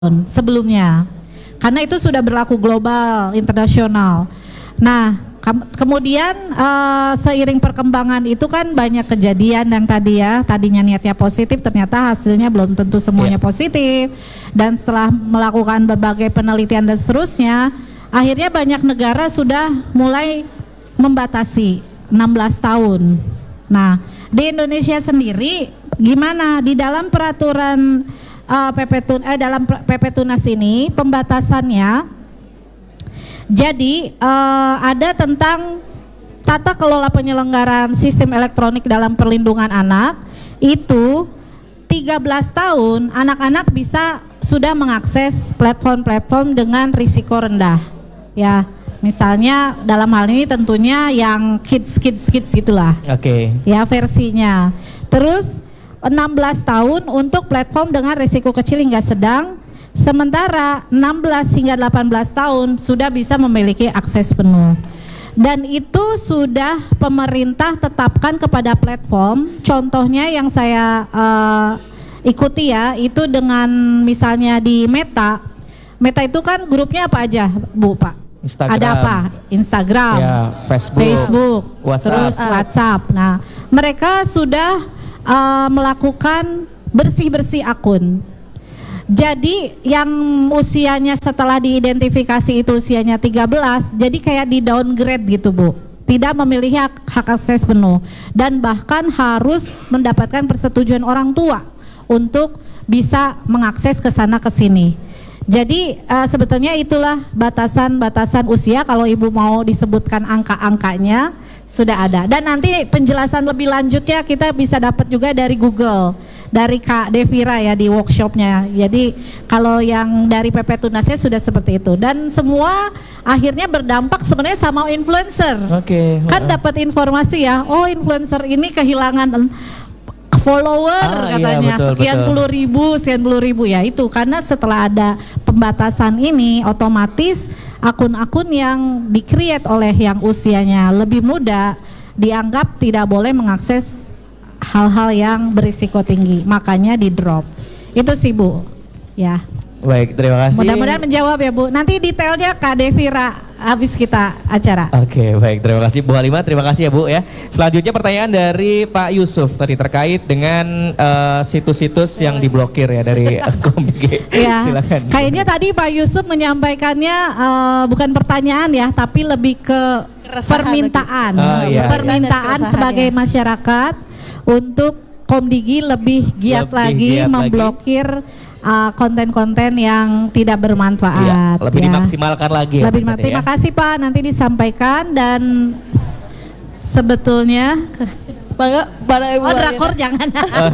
sebelumnya. Karena itu sudah berlaku global, internasional. Nah, kemudian seiring perkembangan itu kan banyak kejadian yang tadinya niatnya positif, ternyata hasilnya belum tentu semuanya positif. Dan setelah melakukan berbagai penelitian dan seterusnya, akhirnya banyak negara sudah mulai membatasi 16 tahun. Nah, di Indonesia sendiri gimana? Di dalam peraturan dalam PP Tunas ini pembatasannya, jadi ada tentang tata kelola penyelenggaraan sistem elektronik dalam perlindungan anak. Itu 13 tahun anak-anak bisa sudah mengakses platform-platform dengan risiko rendah. Ya, misalnya dalam hal ini tentunya yang kids gitulah. Oke. Ya, versinya. Terus 16 tahun untuk platform dengan risiko kecil hingga sedang, sementara 16 hingga 18 tahun sudah bisa memiliki akses penuh. Dan itu sudah pemerintah tetapkan kepada platform. Contohnya yang saya ikuti ya, itu dengan misalnya di Meta itu kan grupnya apa aja Bu Pak? Instagram. Ada apa? Instagram, ya, Facebook, terus WhatsApp. Nah, mereka sudah melakukan bersih-bersih akun. Jadi yang usianya setelah diidentifikasi itu usianya 13, jadi kayak di downgrade gitu Bu. Tidak memiliki hak akses penuh dan bahkan harus mendapatkan persetujuan orang tua untuk bisa mengakses ke sana ke sini. Jadi sebetulnya itulah batasan-batasan usia. Kalau Ibu mau disebutkan angka-angkanya sudah ada. Dan nanti penjelasan lebih lanjutnya kita bisa dapat juga dari Google, dari Kak Devira ya di workshopnya. Jadi kalau yang dari PP Tunasnya sudah seperti itu. Dan semua akhirnya berdampak sebenarnya sama influencer. Oke. Kan dapat informasi ya, oh influencer ini kehilangan follower katanya, iya, sekian puluh ribu ya. Itu karena setelah ada pembatasan ini otomatis akun-akun yang di-create oleh yang usianya lebih muda dianggap tidak boleh mengakses hal-hal yang berisiko tinggi, makanya di drop. Itu sih Bu ya. Baik, terima kasih. Mudah-mudahan menjawab ya Bu. Nanti detailnya Kak Devira habis kita acara. Oke, baik, terima kasih Bu Halimah, terima kasih ya Bu ya. Selanjutnya pertanyaan dari Pak Yusuf tadi terkait dengan situs-situs yang diblokir ya dari Komdigi. Ya, silakan. Kayaknya tadi Pak Yusuf menyampaikannya bukan pertanyaan ya, tapi lebih ke permintaan. Permintaan sebagai masyarakat untuk Komdigi lebih giat lagi memblokir konten-konten yang tidak bermanfaat. Iya, lebih dimaksimalkan lagi. Lebih terima kasih Pak, nanti disampaikan. Dan sebetulnya pada ibu drakor jangan.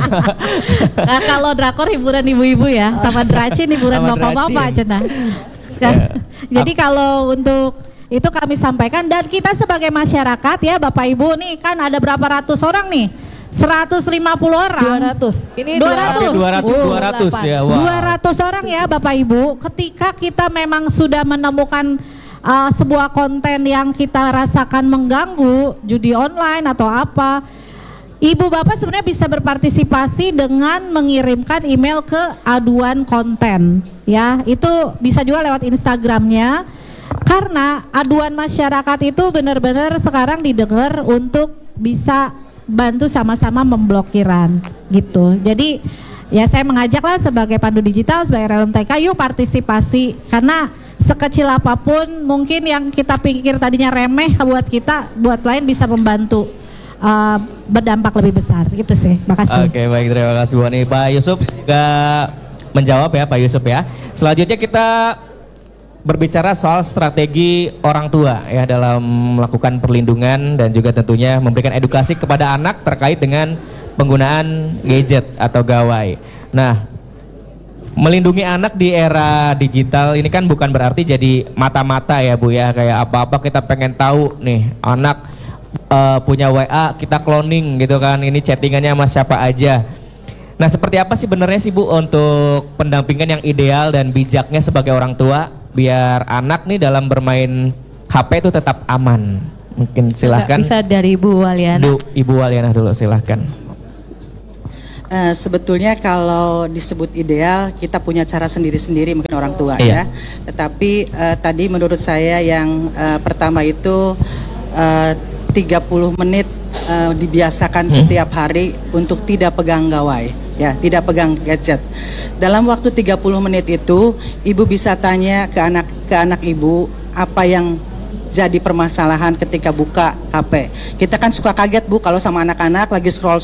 Nah, kalau drakor hiburan ibu-ibu ya, sama dracin hiburan bapak-bapak cina. Jadi kalau untuk itu kami sampaikan, dan kita sebagai masyarakat ya Bapak Ibu nih kan ada berapa ratus orang nih? 150 orang. 200. Ini 200 ya. Wow. 200 orang ya Bapak Ibu. Ketika kita memang sudah menemukan sebuah konten yang kita rasakan mengganggu, judi online atau apa, Ibu Bapak sebenarnya bisa berpartisipasi dengan mengirimkan email ke aduan konten. Ya, itu bisa juga lewat Instagramnya. Karena aduan masyarakat itu benar-benar sekarang didengar untuk bisa bantu sama-sama memblokiran gitu. Jadi ya saya mengajaklah sebagai pandu digital, sebagai Relum TK, yuk partisipasi, karena sekecil apapun mungkin yang kita pikir tadinya remeh buat kita, buat lain bisa membantu berdampak lebih besar. Itu sih. Makasih. Oke, baik, terima kasih Bu Ani. Pak Yusuf juga menjawab ya Pak Yusuf ya. Selanjutnya kita berbicara soal strategi orang tua ya dalam melakukan perlindungan dan juga tentunya memberikan edukasi kepada anak terkait dengan penggunaan gadget atau gawai. Nah, melindungi anak di era digital ini kan bukan berarti jadi mata-mata ya Bu ya, kayak apa-apa kita pengen tahu nih anak punya WA kita cloning gitu kan, ini chattingannya sama siapa aja. Nah, seperti apa sih benarnya sih Bu untuk pendampingan yang ideal dan bijaknya sebagai orang tua biar anak nih dalam bermain HP itu tetap aman? Mungkin silahkan. Bisa dari Ibu Waliana. Ibu Waliana dulu silahkan. Sebetulnya kalau disebut ideal, kita punya cara sendiri-sendiri mungkin orang tua Iya. ya. Tetapi tadi menurut saya yang pertama itu 30 menit dibiasakan setiap hari untuk tidak pegang gawai. Ya, tidak pegang gadget. Dalam waktu 30 menit itu, ibu bisa tanya ke anak ibu apa yang jadi permasalahan ketika buka HP. Kita kan suka kaget Bu kalau sama anak-anak lagi scroll,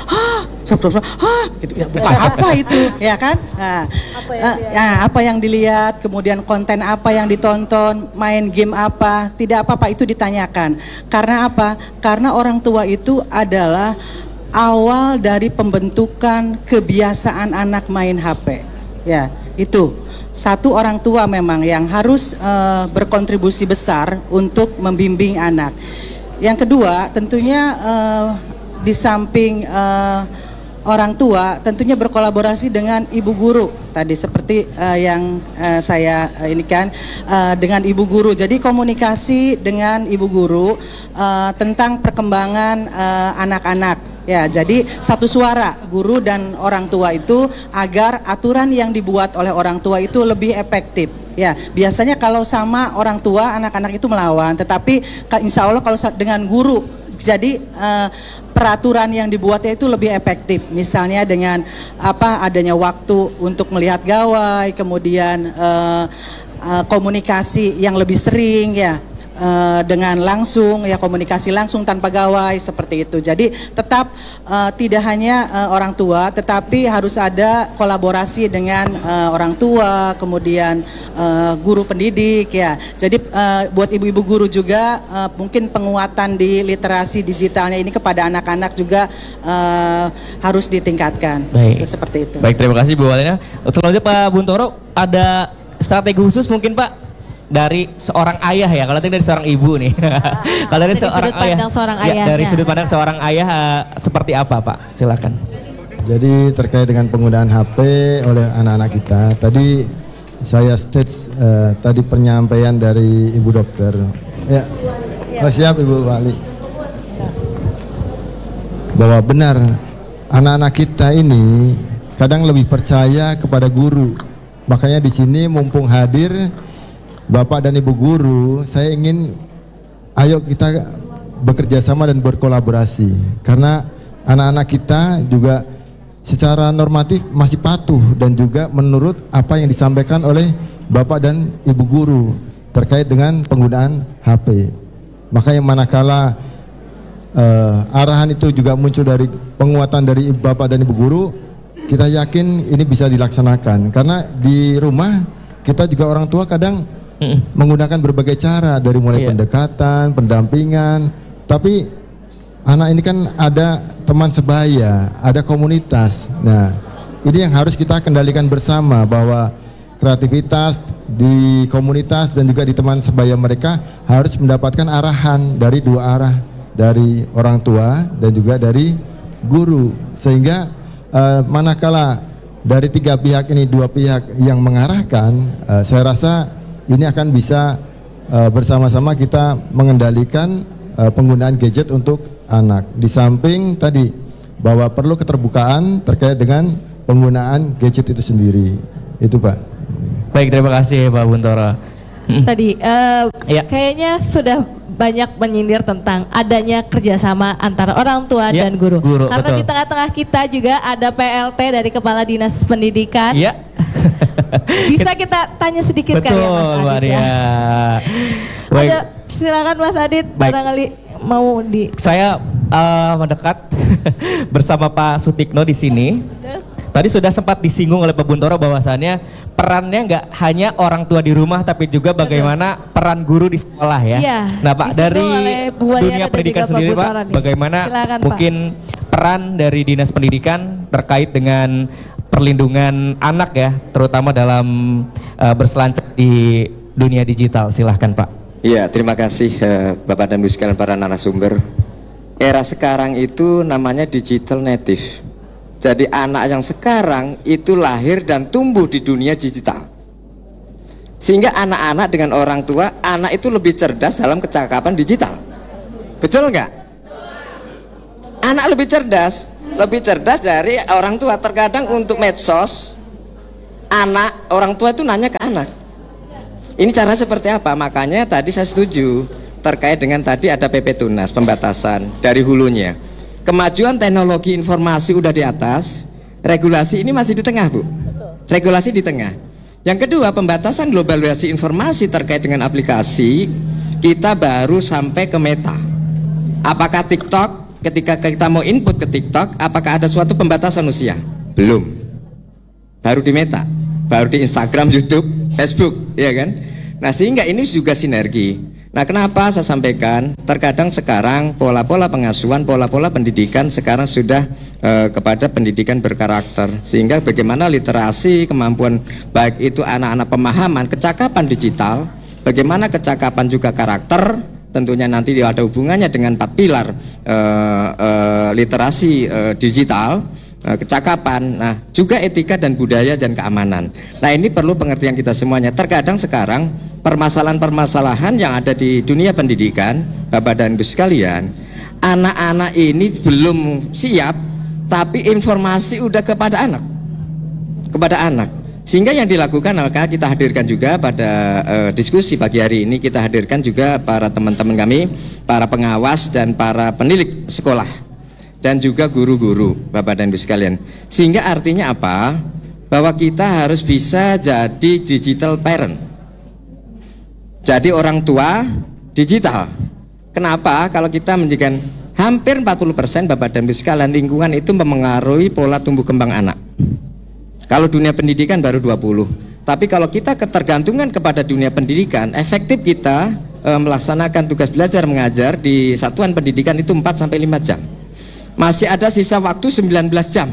gitu ya, buka apa itu, ya kan? Nah, apa yang dilihat, kemudian konten apa yang ditonton, main game apa, tidak apa-apa itu ditanyakan. Karena apa? Karena orang tua itu adalah awal dari pembentukan kebiasaan anak main HP. Ya, itu. Satu orang tua memang yang harus berkontribusi besar untuk membimbing anak. Yang kedua, tentunya di samping orang tua, tentunya berkolaborasi dengan ibu guru. Tadi seperti yang saya ini kan dengan ibu guru. Jadi komunikasi dengan ibu guru tentang perkembangan anak-anak. Ya, jadi satu suara guru dan orang tua itu agar aturan yang dibuat oleh orang tua itu lebih efektif. Ya, biasanya kalau sama orang tua anak-anak itu melawan, tetapi insya Allah kalau dengan guru, jadi peraturan yang dibuatnya itu lebih efektif. Misalnya dengan adanya waktu untuk melihat gawai, kemudian komunikasi yang lebih sering ya. Dengan langsung ya, komunikasi langsung tanpa gawai seperti itu. Jadi tetap tidak hanya orang tua, tetapi harus ada kolaborasi dengan orang tua, kemudian guru pendidik ya. Jadi buat ibu-ibu guru juga mungkin penguatan di literasi digitalnya ini kepada anak-anak juga harus ditingkatkan. Baik. Itu seperti itu. Baik, terima kasih Bu Walina. Untuk lanjut Pak Buntoro, ada strategi khusus mungkin Pak dari seorang ayah ya, kalau tadi dari seorang ibu nih. Kalau dari seorang ayah, dari sudut pandang seorang ayah seperti apa Pak? Silakan. Jadi terkait dengan penggunaan HP oleh anak-anak kita, tadi saya stage tadi penyampaian dari Ibu Dokter. Ya, siap Ibu Wali. Bahwa benar anak-anak kita ini kadang lebih percaya kepada guru. Makanya di sini mumpung hadir Bapak dan Ibu guru, saya ingin ayo kita bekerja sama dan berkolaborasi. Karena anak-anak kita juga secara normatif masih patuh dan juga menurut apa yang disampaikan oleh Bapak dan Ibu guru terkait dengan penggunaan HP. Makanya manakala arahan itu juga muncul dari penguatan dari Bapak dan Ibu guru, kita yakin ini bisa dilaksanakan. Karena di rumah kita juga orang tua kadang menggunakan berbagai cara, dari mulai pendekatan, pendampingan, tapi anak ini kan ada teman sebaya, ada komunitas. Nah, ini yang harus kita kendalikan bersama, bahwa kreativitas di komunitas dan juga di teman sebaya mereka harus mendapatkan arahan dari dua arah, dari orang tua dan juga dari guru, sehingga manakala dari tiga pihak ini dua pihak yang mengarahkan, saya rasa ini akan bisa bersama-sama kita mengendalikan penggunaan gadget untuk anak. Di samping tadi bahwa perlu keterbukaan terkait dengan penggunaan gadget itu sendiri. Itu Pak. Baik, terima kasih Pak Buntoro. Tadi kayaknya sudah banyak menyindir tentang adanya kerjasama antara orang tua dan guru. Karena betul. Di tengah-tengah kita juga ada PLT dari Kepala Dinas Pendidikan. Iya. Bisa kita tanya sedikit kali ya Mas Adit ya. Ada, silakan Mas Adit, barangkali mau di. Saya mendekat bersama Pak Sutikno di sini. Tadi sudah sempat disinggung oleh Pak Buntoro bahwasannya perannya nggak hanya orang tua di rumah, tapi juga bagaimana peran guru di sekolah ya. Iya, nah Pak, dari dunia pendidikan sendiri Pak, bagaimana silakan, mungkin Pak, peran dari Dinas Pendidikan terkait dengan perlindungan anak ya, terutama dalam berselancar di dunia digital. Silahkan Pak. Iya, terima kasih Bapak dan Ibu sekalian para narasumber. Era sekarang itu namanya digital native. Jadi anak yang sekarang itu lahir dan tumbuh di dunia digital. Sehingga anak-anak dengan orang tua, anak itu lebih cerdas dalam kecakapan digital. Betul nggak? Anak lebih cerdas lebih cerdas dari orang tua. Terkadang untuk medsos, orang tua itu nanya ke anak, ini cara seperti apa? Makanya tadi saya setuju terkait dengan tadi ada PP Tunas, pembatasan dari hulunya. Kemajuan teknologi informasi udah di atas, regulasi ini masih di tengah, Bu. Regulasi di tengah. Yang kedua, pembatasan globalisasi informasi terkait dengan aplikasi, kita baru sampai ke Meta. Apakah TikTok, ketika kita mau input ke TikTok, apakah ada suatu pembatasan usia? Belum. Baru di Meta, baru di Instagram, YouTube, Facebook, ya kan? Nah, sehingga ini juga sinergi. Nah, kenapa saya sampaikan? Terkadang sekarang pola-pola pengasuhan, pola-pola pendidikan sekarang sudah kepada pendidikan berkarakter. Sehingga bagaimana literasi, kemampuan baik itu anak-anak pemahaman, kecakapan digital, bagaimana kecakapan juga karakter, tentunya nanti ada hubungannya dengan 4 pilar literasi digital, kecakapan, nah juga etika dan budaya dan keamanan. Nah, ini perlu pengertian kita semuanya. Terkadang sekarang permasalahan-permasalahan yang ada di dunia pendidikan, Bapak dan Ibu sekalian, anak-anak ini belum siap, tapi informasi udah kepada anak, sehingga yang dilakukan maka kita hadirkan juga pada diskusi pagi hari ini, kita hadirkan juga para teman-teman kami, para pengawas dan para penilik sekolah dan juga guru-guru, Bapak dan Ibu sekalian. Sehingga artinya apa? Bahwa kita harus bisa jadi digital parent, jadi orang tua digital. Kenapa? Kalau kita menjadikan hampir 40% Bapak dan Ibu sekalian, lingkungan itu memengaruhi pola tumbuh kembang anak. Kalau dunia pendidikan baru 20. Tapi kalau kita ketergantungan kepada dunia pendidikan, efektif kita melaksanakan tugas belajar mengajar di satuan pendidikan itu 4 sampai 5 jam. Masih ada sisa waktu 19 jam.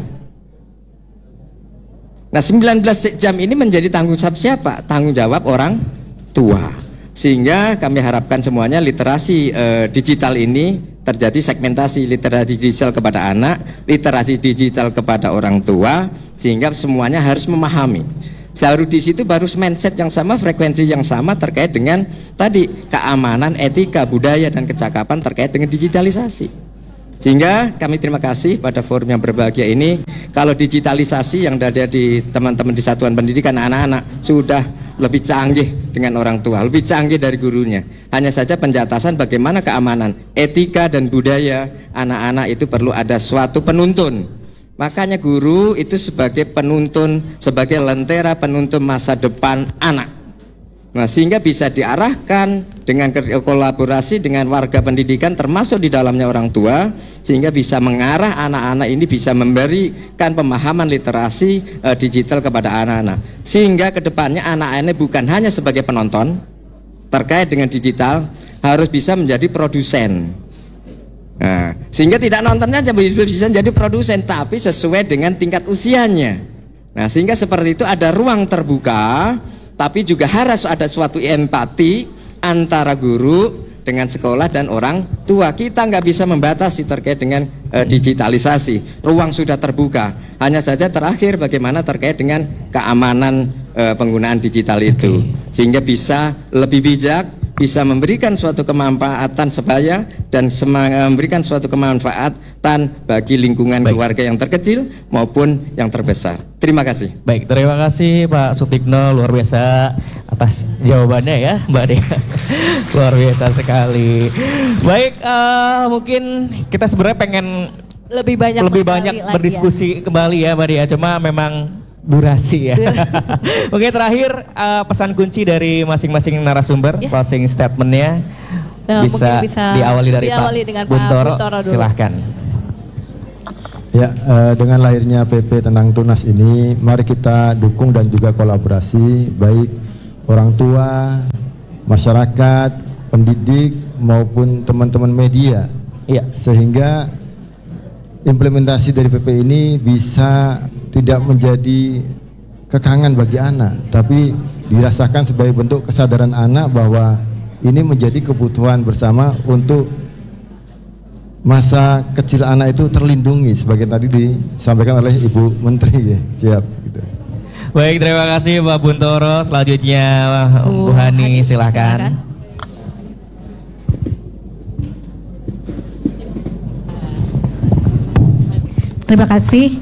Nah, 19 jam ini menjadi tanggung jawab siapa? Tanggung jawab orang tua. Sehingga kami harapkan semuanya literasi digital ini terjadi segmentasi, literasi digital kepada anak, literasi digital kepada orang tua, sehingga semuanya harus memahami. Baru di situ baru mindset yang sama, frekuensi yang sama terkait dengan tadi keamanan, etika, budaya dan kecakapan terkait dengan digitalisasi. Sehingga kami terima kasih pada forum yang berbahagia ini. Kalau digitalisasi yang ada di teman-teman di satuan pendidikan, anak-anak sudah lebih canggih dengan orang tua, lebih canggih dari gurunya. Hanya saja penjatasan bagaimana keamanan, etika dan budaya anak-anak itu perlu ada suatu penuntun. Makanya guru itu sebagai penuntun, sebagai lentera penuntun masa depan anak. Nah, sehingga bisa diarahkan dengan kolaborasi dengan warga pendidikan termasuk di dalamnya orang tua, sehingga bisa mengarah anak-anak ini bisa memberikan pemahaman literasi digital kepada anak-anak, sehingga kedepannya anak-anak bukan hanya sebagai penonton terkait dengan digital, harus bisa menjadi produsen. Nah, sehingga tidak nontonnya bisa jadi produsen, tapi sesuai dengan tingkat usianya. Nah, sehingga seperti itu ada ruang terbuka, tapi juga harus ada suatu empati antara guru dengan sekolah dan orang tua. Kita nggak bisa membatasi terkait dengan digitalisasi. Ruang sudah terbuka. Hanya saja terakhir bagaimana terkait dengan keamanan penggunaan digital itu, sehingga bisa lebih bijak, bisa memberikan suatu kemanfaatan sebaya dan memberikan suatu kemanfaatan bagi lingkungan keluarga yang terkecil maupun yang terbesar. Terima kasih. Baik, terima kasih Pak Sutikno, luar biasa atas jawabannya ya Mbak Dea. Luar biasa sekali. Baik, mungkin kita sebenarnya pengen lebih banyak berdiskusi kembali ya Mbak Dea, cuma memang durasi ya. Oke, terakhir pesan kunci dari masing-masing narasumber, closing statementnya bisa diawali dari Pak Buntoro, silahkan. Ya, dengan lahirnya PP Tenang Tunas ini, mari kita dukung dan juga kolaborasi baik orang tua, masyarakat, pendidik maupun teman-teman media. Ya. Sehingga implementasi dari PP ini bisa tidak menjadi kekangan bagi anak, tapi dirasakan sebagai bentuk kesadaran anak bahwa ini menjadi kebutuhan bersama untuk masa kecil anak itu terlindungi, sebagai tadi disampaikan oleh Ibu Menteri ya. Siap gitu. Baik, terima kasih Pak Buntoro. Selanjutnya Bu Hani, silahkan. Terima kasih.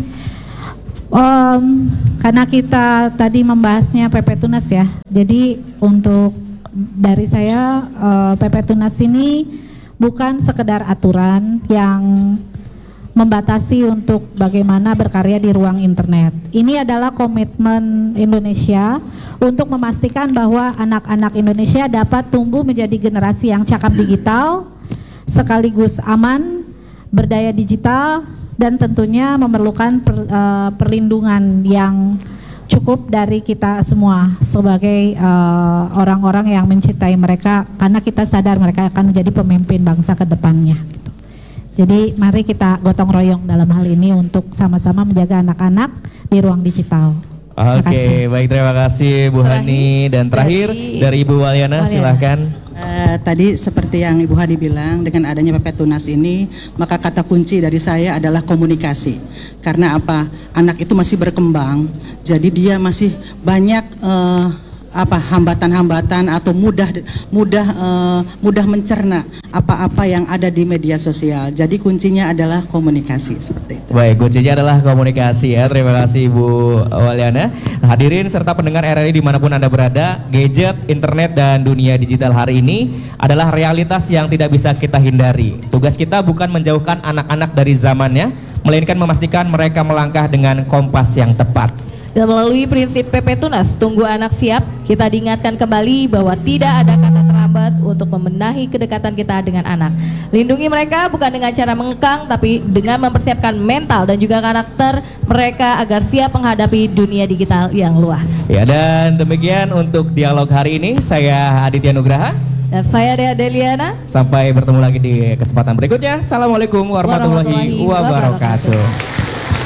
Karena kita tadi membahasnya PP Tunas ya, jadi untuk dari saya PP Tunas ini bukan sekedar aturan yang membatasi untuk bagaimana berkarya di ruang internet. Ini adalah komitmen Indonesia untuk memastikan bahwa anak-anak Indonesia dapat tumbuh menjadi generasi yang cakap digital, sekaligus aman, berdaya digital, dan tentunya memerlukan perlindungan yang cukup dari kita semua sebagai orang-orang yang mencintai mereka, karena kita sadar mereka akan menjadi pemimpin bangsa ke depannya. Jadi mari kita gotong royong dalam hal ini untuk sama-sama menjaga anak-anak di ruang digital. Oke, baik, terima kasih Bu Hani. Dan terakhir dari Ibu Walyana, silahkan. Tadi seperti yang Ibu Hani bilang, dengan adanya PP Tunas ini, maka kata kunci dari saya adalah komunikasi. Karena apa? Anak itu masih berkembang, jadi dia masih banyak hambatan-hambatan atau mudah mencerna apa-apa yang ada di media sosial. Jadi kuncinya adalah komunikasi, seperti itu. Baik, kuncinya adalah komunikasi ya. Terima kasih Ibu Walyana. Hadirin serta pendengar RRI dimanapun Anda berada, gadget, internet, dan dunia digital hari ini adalah realitas yang tidak bisa kita hindari. Tugas kita bukan menjauhkan anak-anak dari zamannya, melainkan memastikan mereka melangkah dengan kompas yang tepat. Dan melalui prinsip PP Tunas, tunggu anak siap, kita diingatkan kembali bahwa tidak ada kata terlambat untuk membenahi kedekatan kita dengan anak. Lindungi mereka bukan dengan cara mengekang, tapi dengan mempersiapkan mental dan juga karakter mereka agar siap menghadapi dunia digital yang luas. Ya, dan demikian untuk dialog hari ini. Saya Aditya Nugraha. Dan saya Dea Deliana. Sampai bertemu lagi di kesempatan berikutnya. Assalamualaikum warahmatullahi wabarakatuh.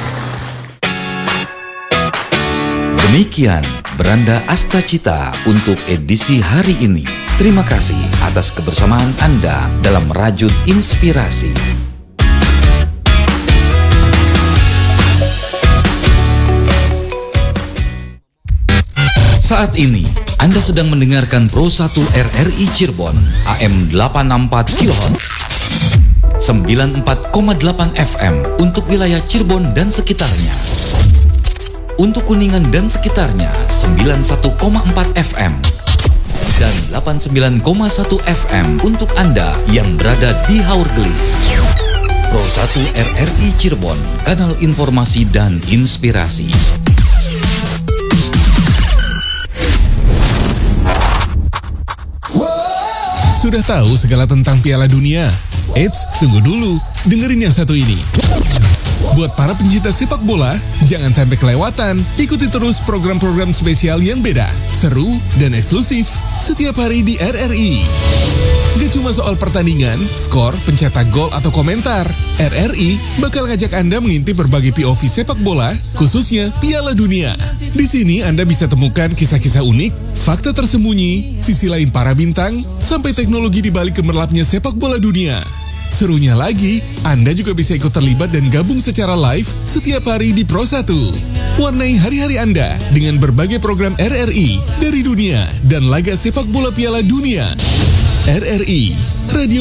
Demikian Beranda Astacita untuk edisi hari ini. Terima kasih atas kebersamaan Anda dalam Rajut Inspirasi. Saat ini Anda sedang mendengarkan Pro 1 RRI Cirebon AM 864 kHz 94,8 FM untuk wilayah Cirebon dan sekitarnya. Untuk Kuningan dan sekitarnya 91,4 FM dan 89,1 FM untuk Anda yang berada di Haurgelis. Pro 1 RRI Cirebon, kanal informasi dan inspirasi. Sudah tahu segala tentang Piala Dunia? Eits, tunggu dulu, dengerin yang satu ini. Buat para pencinta sepak bola, jangan sampai kelewatan. Ikuti terus program-program spesial yang beda, seru, dan eksklusif setiap hari di RRI. Gak cuma soal pertandingan, skor, pencetak gol, atau komentar. RRI bakal ngajak Anda mengintip berbagai POV sepak bola, khususnya Piala Dunia. Di sini Anda bisa temukan kisah-kisah unik, fakta tersembunyi, sisi lain para bintang, sampai teknologi di balik gemerlapnya sepak bola dunia. Serunya lagi, Anda juga bisa ikut terlibat dan gabung secara live setiap hari di Pro 1. Warnai hari-hari Anda dengan berbagai program RRI dari dunia dan laga sepak bola Piala Dunia. RRI, Radio